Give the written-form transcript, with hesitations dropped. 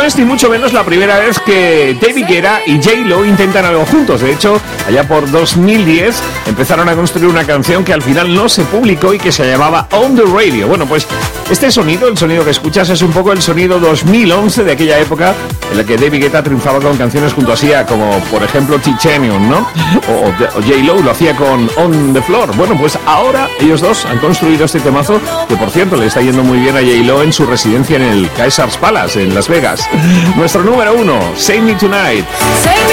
es ni mucho menos la primera vez que David Guetta y J-Lo intentan algo juntos. De hecho, allá por 2010 empezaron a construir una canción que al final no se publicó y que se llamaba On The Radio. Bueno, pues este sonido, el sonido que escuchas, es un poco el sonido 2011 de aquella época en la que David Guetta triunfaba con canciones junto a Sia, como por ejemplo Titanium, ¿no? O J-Lo lo hacía con On The Floor. Bueno, pues ahora ellos dos han construido este temazo, que por cierto le está yendo muy bien a J-Lo en su residencia en el Caesars Palace en Las Vegas. Nuestro número 1, Save Me Tonight. Save me